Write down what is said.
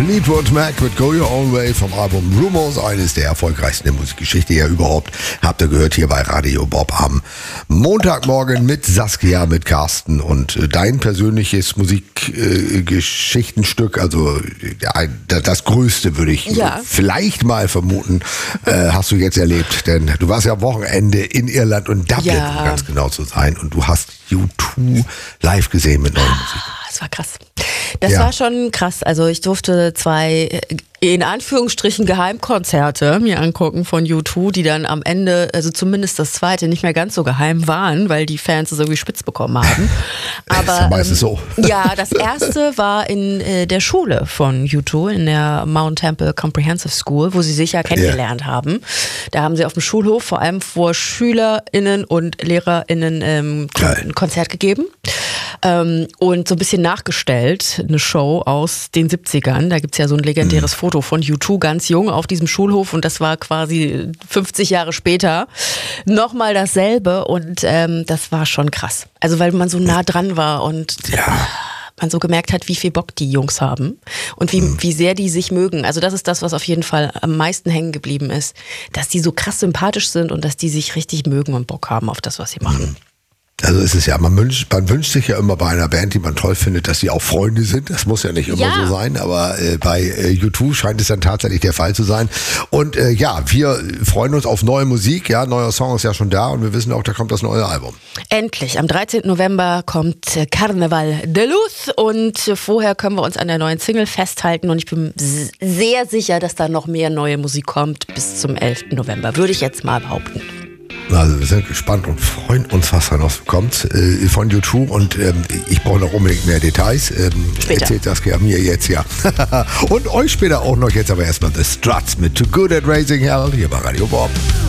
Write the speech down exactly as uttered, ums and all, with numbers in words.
Fleetwood Mac mit Go Your Own Way vom Album Rumors, eines der erfolgreichsten der Musikgeschichte ja überhaupt. Habt ihr gehört hier bei Radio Bob am Montagmorgen mit Saskia, mit Carsten und äh, dein persönliches Musikgeschichtenstück, äh, also äh, das Größte würde ich ja. vielleicht mal vermuten, äh, hast du jetzt erlebt. Denn du warst ja am Wochenende in Irland und Dublin, ja. um ganz genau zu sein. Und du hast U zwei live gesehen mit neuer Musik. Das war krass. Das ja. war schon krass. Also ich durfte zwei, in Anführungsstrichen, Geheimkonzerte mir angucken von U zwei, die dann am Ende, also zumindest das zweite, nicht mehr ganz so geheim waren, weil die Fans es irgendwie spitz bekommen haben. Aber das ist ja meistens ähm, so. Ja, das erste war in äh, der Schule von U zwei, in der Mount Temple Comprehensive School, wo sie sich ja kennengelernt ja. haben. Da haben sie auf dem Schulhof vor allem vor SchülerInnen und LehrerInnen ähm, ein Konzert gegeben. Ähm, und so ein bisschen nachgestellt, eine Show aus den siebzigern. Da gibt's ja so ein legendäres mhm. Foto von U zwei, ganz jung auf diesem Schulhof, und das war quasi fünfzig Jahre später nochmal dasselbe, und ähm, das war schon krass. Also weil man so nah dran war und ja. man so gemerkt hat, wie viel Bock die Jungs haben und wie, mhm. wie sehr die sich mögen. Also das ist das, was auf jeden Fall am meisten hängen geblieben ist, dass die so krass sympathisch sind und dass die sich richtig mögen und Bock haben auf das, was sie machen. Mhm. Also ist es ja, man wünscht, man wünscht sich ja immer bei einer Band, die man toll findet, dass sie auch Freunde sind. Das muss ja nicht immer ja. so sein, aber äh, bei äh, U zwei scheint es dann tatsächlich der Fall zu sein. Und äh, ja, wir freuen uns auf neue Musik. Ja, neuer Song ist ja schon da und wir wissen auch, da kommt das neue Album. Endlich, am dreizehnten November kommt Carnaval de Luz, und vorher können wir uns an der neuen Single festhalten, und ich bin sehr sicher, dass da noch mehr neue Musik kommt bis zum elften November, würde ich jetzt mal behaupten. Also wir sind gespannt und freuen uns, was da noch kommt äh, von U zwei, und ähm, ich brauche noch unbedingt mehr Details. Ähm, erzählt das ja mir jetzt, ja. Und euch später auch noch, jetzt aber erstmal The Struts mit Too Good at Raising Hell hier bei Radio Bob.